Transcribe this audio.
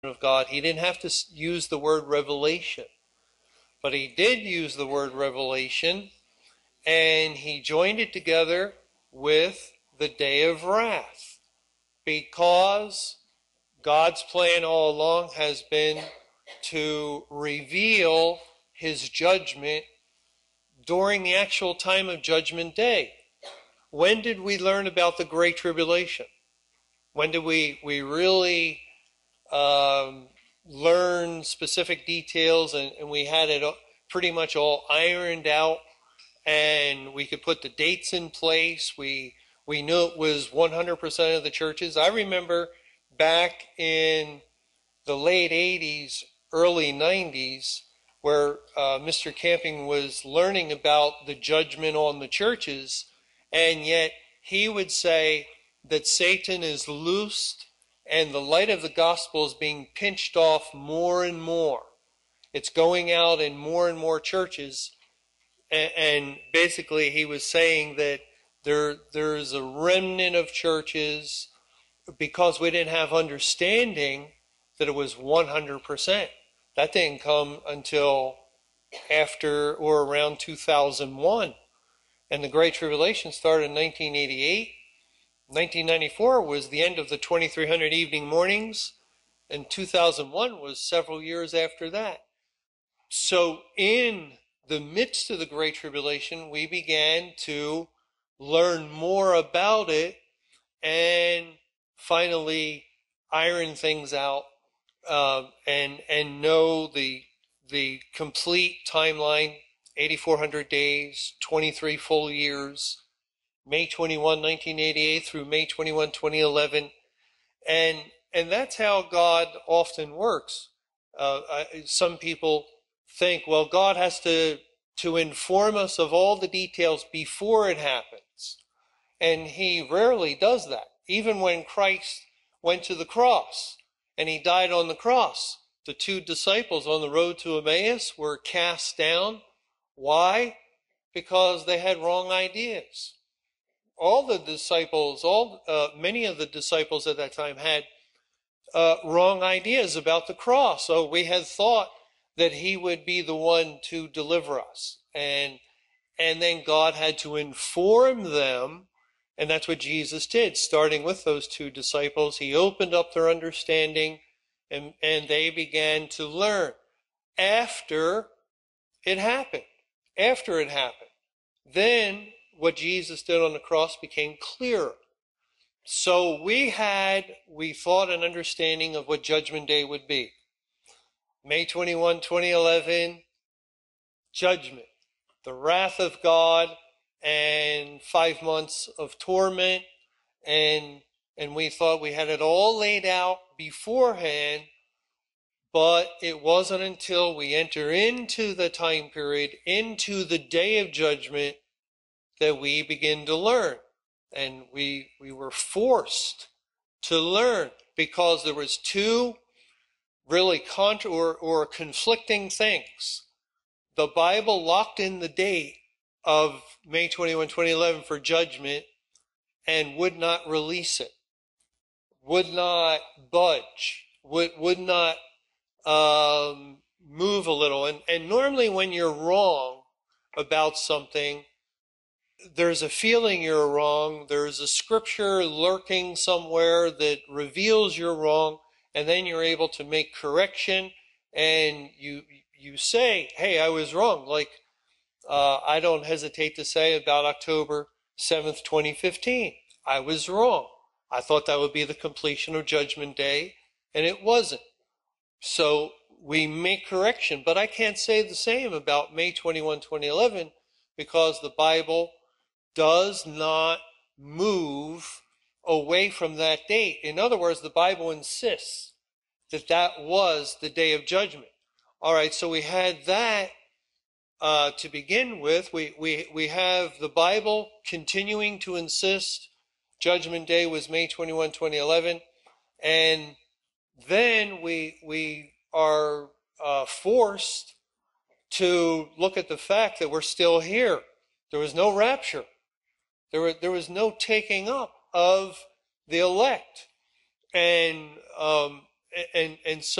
of God. He didn't have to use the word revelation, but he did use the word revelation, and he joined it together with the day of wrath, because God's plan all along has been to reveal his judgment during the actual time of Judgment Day. When did we learn about the Great Tribulation? When did we really learn specific details, and we had it pretty much all ironed out, and we could put the dates in place. We knew it was 100% of the churches. I remember back in the late 80s, early 90s, where Mr. Camping was learning about the judgment on the churches, and yet he would say that Satan is loosed and the light of the gospel is being pinched off more and more. It's going out in more and more churches, and basically he was saying that there's a remnant of churches, because we didn't have understanding that it was 100%. That didn't come until after or around 2001. And the Great Tribulation started in 1988. 1994 was the end of the 2300 evening mornings, and 2001 was several years after that. So in the midst of the Great Tribulation, we began to learn more about it and finally iron things out, and know the complete timeline: 8,400 days, 23 full years, May 21, 1988 through May 21, 2011. And that's how God often works. Some people think, well, God has to inform us of all the details before it happens. And he rarely does that. Even when Christ went to the cross and he died on the cross, the two disciples on the road to Emmaus were cast down. Why? Because they had wrong ideas. All the disciples, many of the disciples at that time had wrong ideas about the cross. So we had thought that he would be the one to deliver us. And then God had to inform them, and that's what Jesus did, starting with those two disciples. He opened up their understanding, and they began to learn after it happened. After it happened. Then what Jesus did on the cross became clearer. So we thought an understanding of what Judgment Day would be. May 21, 2011, judgment, the wrath of God, and 5 months of torment, and we thought we had it all laid out beforehand, but it wasn't until we enter into the time period, into the day of judgment, that we begin to learn. And we were forced to learn, because there was two really conflicting things. The Bible locked in the date of May 21, 2011 for judgment and would not release it, would not budge, would not move a little. And normally when you're wrong about something, there's a feeling you're wrong, there's a scripture lurking somewhere that reveals you're wrong, and then you're able to make correction, and you say, hey, I was wrong. Like I don't hesitate to say about October 7th, 2015. I was wrong. I thought that would be the completion of Judgment Day, and it wasn't. So we make correction, but I can't say the same about May 21, 2011, because the Bible does not move away from that date. In other words, the Bible insists that that was the day of judgment. All right, so we had that to begin with. We have the Bible continuing to insist Judgment Day was May 21, 2011, and then we are forced to look at the fact that we're still here. There was no rapture. There was no taking up of the elect. And and so